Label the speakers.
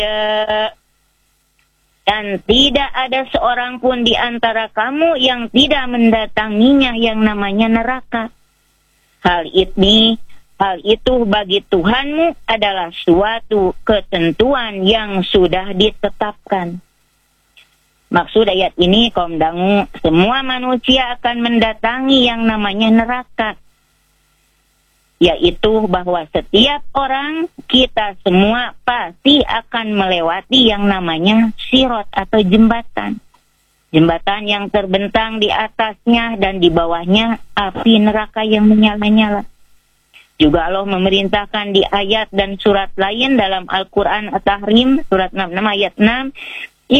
Speaker 1: Dan tidak ada seorang pun di antara kamu yang tidak mendatanginya yang namanya neraka. Hal itu bagi Tuhanmu adalah suatu ketentuan yang sudah ditetapkan. Maksud ayat ini, kaum dangu, semua manusia akan mendatangi yang namanya neraka. Yaitu bahwa setiap orang, kita semua pasti akan melewati yang namanya sirot atau jembatan. Jembatan yang terbentang di atasnya dan di bawahnya api neraka yang menyala-nyala. Juga Allah memerintahkan di ayat dan surat lain dalam Al-Quran At-Tahrim, surat 66 ayat 6,